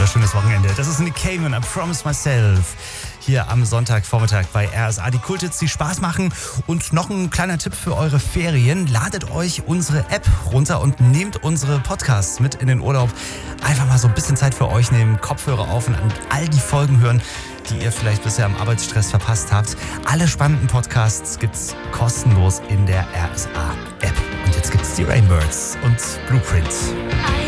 wunderschönes Wochenende. Das ist Nick Cayman, I Promise Myself. Hier am Sonntagvormittag bei RSA. Die Kulthits, die Spaß machen. Und noch ein kleiner Tipp für eure Ferien. Ladet euch unsere App runter und nehmt unsere Podcasts mit in den Urlaub. Einfach mal so ein bisschen Zeit für euch nehmen, Kopfhörer auf und an all die Folgen hören, die ihr vielleicht bisher im Arbeitsstress verpasst habt. Alle spannenden Podcasts gibt's kostenlos in der RSA-App. Und jetzt gibt's die Rainbirds und Blueprint.